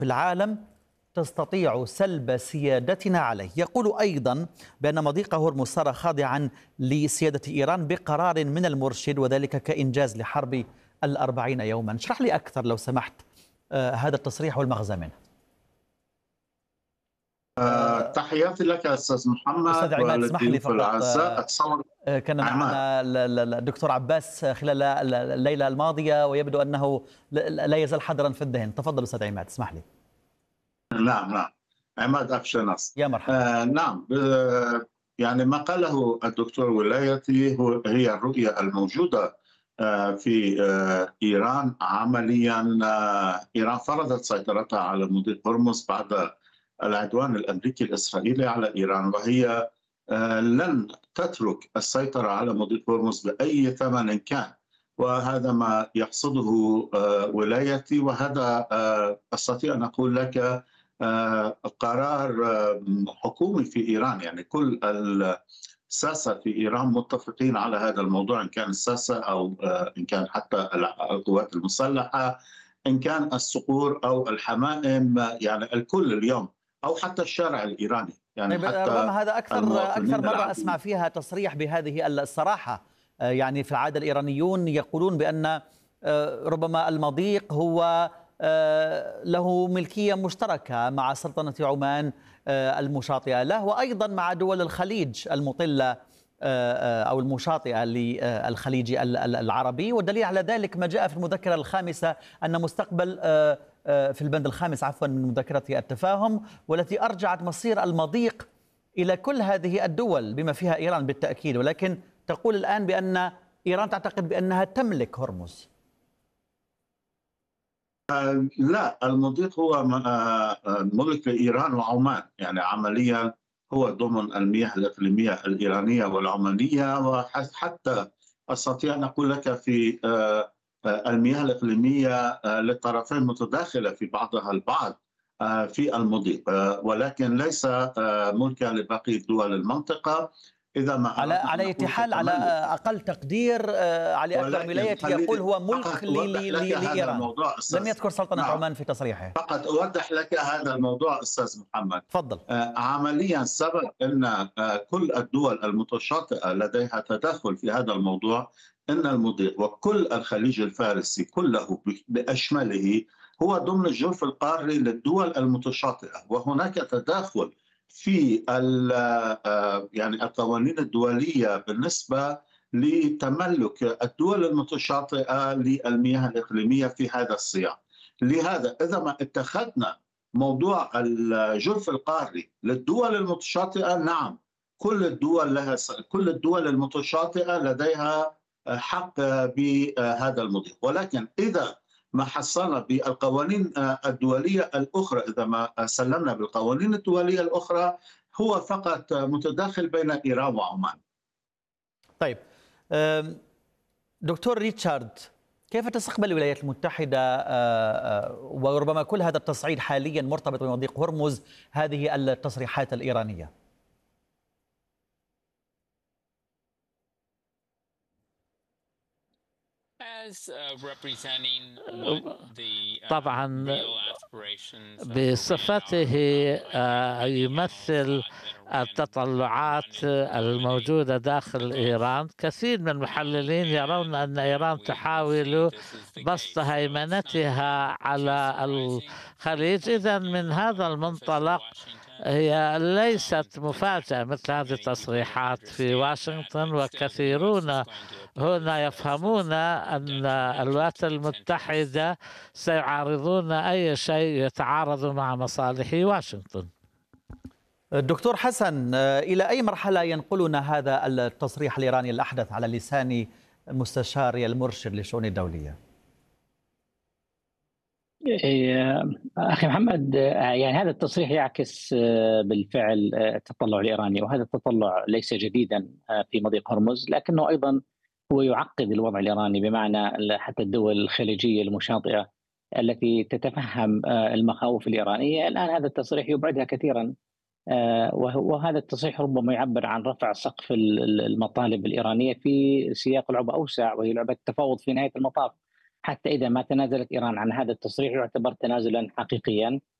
في العالم تستطيع سلب سيادتنا عليه. يقول أيضا بأن مضيق هرمز صار خاضعا لسيادة إيران بقرار من المرشد، وذلك كإنجاز لحرب 40 يوما. اشرح لي أكثر لو سمحت هذا التصريح والمغزى منه. تحياتي لك أستاذ أستاذ محمد عماد، اسمح لي وللضيوف فقط، الأعزاء. أتصور كان عماد. معنا الدكتور عباس خلال الليلة الماضية ويبدو أنه لا يزال حاضرا في الذهن. تفضل أستاذ عماد، اسمح لي. نعم، عماد أفشناس. يا مرحبا. نعم، يعني ما قاله الدكتور ولايتي هي الرؤية الموجودة في إيران. عمليا إيران فرضت سيطرتها على مضيق هرمز بعد العدوان الأمريكي الإسرائيلي على إيران، وهي لن تترك السيطرة على مضيق هرمز بأي ثمن كان، وهذا ما يقصده ولايتي، وهذا أستطيع أن أقول لك قرار حكومي في إيران. يعني كل الساسة في إيران متفقين على هذا الموضوع، إن كان الساسة أو إن كان حتى القوات المسلحة، إن كان الصقور أو الحمائم، يعني الكل اليوم، أو حتى الشارع الإيراني، يعني طيب، حتى ربما هذا أكثر المواطنين مرة أسمع العاديين. فيها تصريح بهذه الصراحة. يعني في العادة الإيرانيون يقولون بأن ربما المضيق هو له ملكية مشتركة مع سلطنة عمان المشاطئة له، وأيضا مع دول الخليج المطلة أو المشاطئة للخليج العربي. والدليل على ذلك ما جاء في المذكرة الخامسة، أن مستقبل في البند الخامس عفوا من مذكرة التفاهم، والتي أرجعت مصير المضيق إلى كل هذه الدول بما فيها إيران بالتأكيد، ولكن تقول الآن بأن إيران تعتقد بأنها تملك هرمز. لا، المضيق هو ملك لإيران وعمان، يعني عمليا هو ضمن المياه الإقليمية الإيرانية والعمانية، وحتى أستطيع أن أقول لك في المياه الإقليمية للطرفين متداخلة في بعضها البعض في المضيق، ولكن ليس ملكا لباقي دول المنطقة. إذا ما على أي حال، على أقل تقدير علي أكبر ولايتي يقول هو ملك لإيران. لم يذكر سلطنة عمان في تصريحه. فقط أوضح لك هذا الموضوع أستاذ محمد. تفضل. عمليا سبب أن كل الدول المتشاطئة لديها تدخل في هذا الموضوع، أن المضيق وكل الخليج الفارسي كله بأشمله هو ضمن الجرف القاري للدول المتشاطئة، وهناك تداخل في يعني القوانين الدولية بالنسبة لتملك الدول المتشاطئة للمياه الإقليمية في هذا السياق. لهذا إذا ما اتخذنا موضوع الجرف القاري للدول المتشاطئة، نعم، كل الدول المتشاطئة لديها حق بهذا المضيق، ولكن إذا ما حصلنا بالقوانين الدولية الأخرى، إذا ما سلمنا بالقوانين الدولية الأخرى، هو فقط متداخل بين إيران وعمان. طيب دكتور ريتشارد، كيف تستقبل الولايات المتحدة وربما كل هذا التصعيد حاليا مرتبط بمضيق هرمز هذه التصريحات الإيرانية؟ طبعا بصفته يمثل التطلعات الموجودة داخل إيران. كثير من المحللين يرون أن إيران تحاول بسط هيمنتها على الخليج. إذن من هذا المنطلق هي ليست مفاجأة مثل هذه التصريحات في واشنطن، وكثيرون هنا يفهمون أن الولايات المتحدة سيعارضون أي شيء يتعارض مع مصالح واشنطن. دكتور حسن، إلى أي مرحلة ينقلنا هذا التصريح الإيراني الأحدث على لسان مستشار المرشد للشؤون الدولية؟ أخي محمد، يعني هذا التصريح يعكس بالفعل التطلع الإيراني، وهذا التطلع ليس جديدا في مضيق هرمز، لكنه أيضا هو يعقد الوضع الإيراني، بمعنى حتى الدول الخليجية المشاطئة التي تتفهم المخاوف الإيرانية الآن هذا التصريح يبعدها كثيرا، وهذا التصريح ربما يعبر عن رفع سقف المطالب الإيرانية في سياق لعبة أوسع، وهي لعبة التفاوض في نهاية المطاف. حتى إذا ما تنازلت إيران عن هذا التصريح يعتبر تنازلا حقيقيا